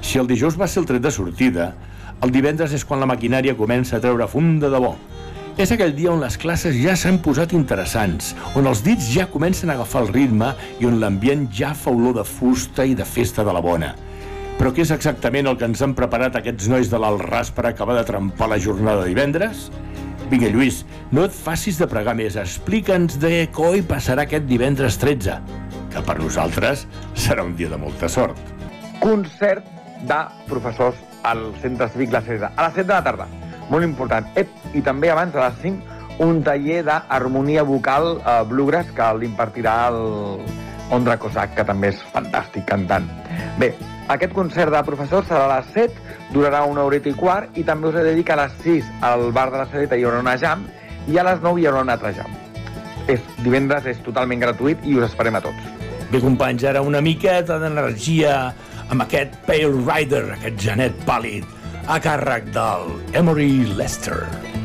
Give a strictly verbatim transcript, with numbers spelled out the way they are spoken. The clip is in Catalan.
Si el dijous va ser el tret de sortida, el divendres és quan la maquinària comença a treure fum de debò. És aquell dia on les classes ja s'han posat interessants, on els dits ja comencen a agafar el ritme i on l'ambient ja fa olor de fusta i de festa de la bona. Però què és exactament el que ens han preparat aquests nois de l'Alt Ras per acabar de trempar la jornada de divendres? Vinga, Lluís, no et facis de pregar més. Explica'ns de coi passarà aquest divendres tretze, que per nosaltres serà un dia de molta sort. Concert de professors al Centre Cívic La Cesa, a les set de la tarda. Molt important. Ep, i també abans de les cinc, un taller d'harmonia vocal eh, bluegrass que l'impartirà el Ondra Cossack, que també és fantàstic cantant. Bé, aquest concert de professors serà a les set, durarà una horeta i quart, i també us he de dir que a les sis al bar de la Sedeta hi haurà una jam i a les nou hi haurà un altre jam. És, divendres és totalment gratuït i us esperem a tots. Bé, companys, ara una miqueta d'energia amb aquest Pale Rider, aquest genet pàl·lid, a càrrec del Emory Lester.